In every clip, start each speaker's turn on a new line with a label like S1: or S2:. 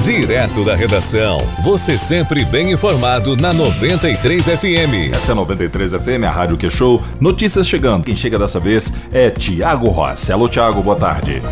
S1: Direto da redação, você sempre bem informado na 93 FM.
S2: Essa é a 93 FM, a rádio que show. Notícias chegando. Quem chega dessa vez é Tiago Rossi. Alô, Tiago, boa tarde.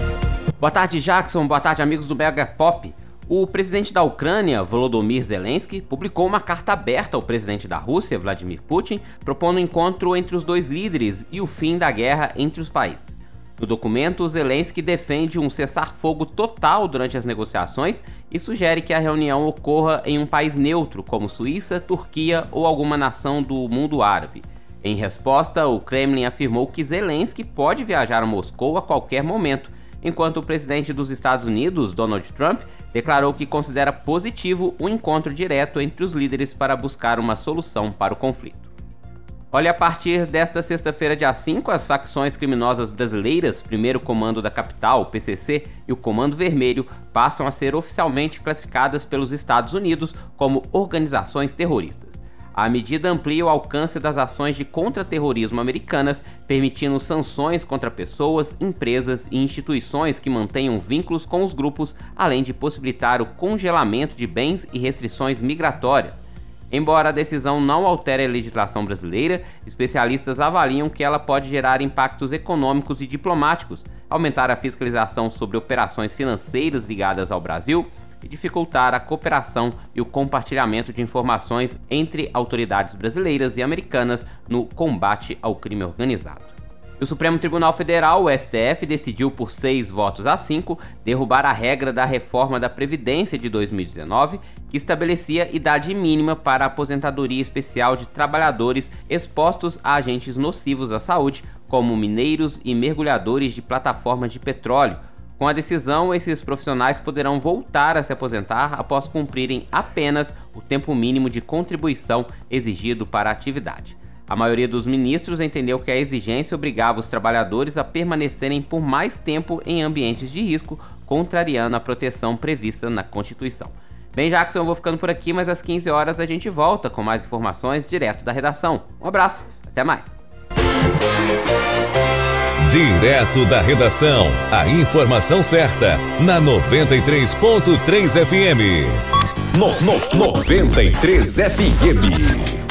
S3: Boa tarde, Jackson. Boa tarde, amigos do Mega Pop. O presidente da Ucrânia, Volodymyr Zelensky, publicou uma carta aberta ao presidente da Rússia, Vladimir Putin, propondo um encontro entre os dois líderes e o fim da guerra entre os países. No documento, Zelensky defende um cessar-fogo total durante as negociações e sugere que a reunião ocorra em um país neutro, como Suíça, Turquia ou alguma nação do mundo árabe. Em resposta, o Kremlin afirmou que Zelensky pode viajar a Moscou a qualquer momento, enquanto o presidente dos Estados Unidos, Donald Trump, declarou que considera positivo o encontro direto entre os líderes para buscar uma solução para o conflito. Olha, a partir desta sexta-feira, dia 5, as facções criminosas brasileiras, Primeiro Comando da Capital, o PCC, e o Comando Vermelho, passam a ser oficialmente classificadas pelos Estados Unidos como organizações terroristas. A medida amplia o alcance das ações de contra-terrorismo americanas, permitindo sanções contra pessoas, empresas e instituições que mantenham vínculos com os grupos, além de possibilitar o congelamento de bens e restrições migratórias. Embora a decisão não altere a legislação brasileira, especialistas avaliam que ela pode gerar impactos econômicos e diplomáticos, aumentar a fiscalização sobre operações financeiras ligadas ao Brasil e dificultar a cooperação e o compartilhamento de informações entre autoridades brasileiras e americanas no combate ao crime organizado. O Supremo Tribunal Federal, o STF, decidiu por 6 votos a 5 derrubar a regra da reforma da Previdência de 2019, que estabelecia idade mínima para a aposentadoria especial de trabalhadores expostos a agentes nocivos à saúde, como mineiros e mergulhadores de plataformas de petróleo. Com a decisão, esses profissionais poderão voltar a se aposentar após cumprirem apenas o tempo mínimo de contribuição exigido para a atividade. A maioria dos ministros entendeu que a exigência obrigava os trabalhadores a permanecerem por mais tempo em ambientes de risco, contrariando a proteção prevista na Constituição. Bem, Jackson, eu vou ficando por aqui, mas às 15 horas a gente volta com mais informações direto da redação. Um abraço, até mais.
S1: Direto da redação, a informação certa, na 93.3 FM. 93 FM.